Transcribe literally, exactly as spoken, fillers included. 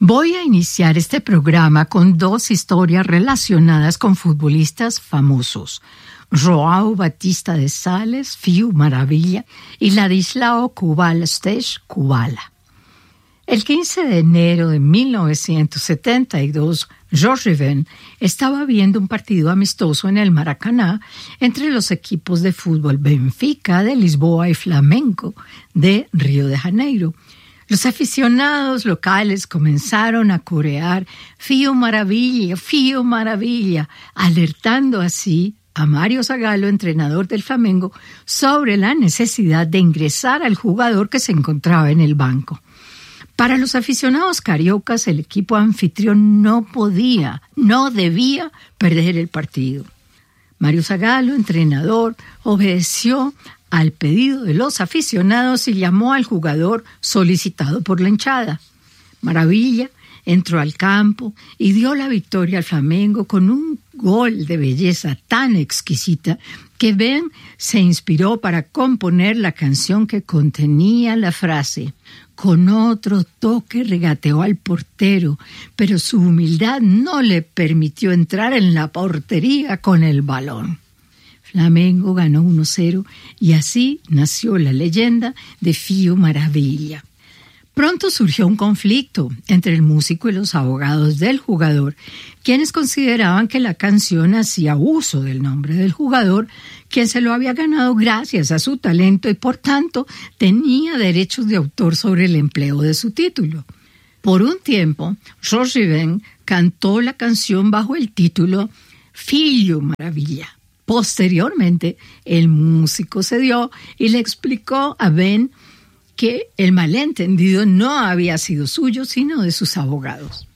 Voy a iniciar este programa con dos historias relacionadas con futbolistas famosos. João Batista de Sales, Fiu Maravilla, y Ladislao Kubala Stech Kubala. El quince de enero de mil novecientos setenta y dos, Jorge Ben estaba viendo un partido amistoso en el Maracaná entre los equipos de fútbol Benfica de Lisboa y Flamengo de Río de Janeiro. Los aficionados locales comenzaron a corear Fiu Maravilla, Fiu Maravilla, alertando así a Mário Zagallo, entrenador del Flamengo, sobre la necesidad de ingresar al jugador que se encontraba en el banco. Para los aficionados cariocas, el equipo anfitrión no podía, no debía perder el partido. Mário Zagallo, entrenador, obedeció al pedido de los aficionados y llamó al jugador solicitado por la hinchada. Maravilla entró al campo y dio la victoria al Flamengo con un gol de belleza tan exquisita que Ben se inspiró para componer la canción que contenía la frase: con otro toque regateó al portero, pero su humildad no le permitió entrar en la portería con el balón. Flamengo ganó uno cero y así nació la leyenda de Fiu Maravilla. Pronto surgió un conflicto entre el músico y los abogados del jugador, quienes consideraban que la canción hacía uso del nombre del jugador, quien se lo había ganado gracias a su talento y por tanto tenía derechos de autor sobre el empleo de su título. Por un tiempo, Jorge Ben cantó la canción bajo el título Fiu Maravilla. Posteriormente, el músico cedió y le explicó a Ben que el malentendido no había sido suyo, sino de sus abogados.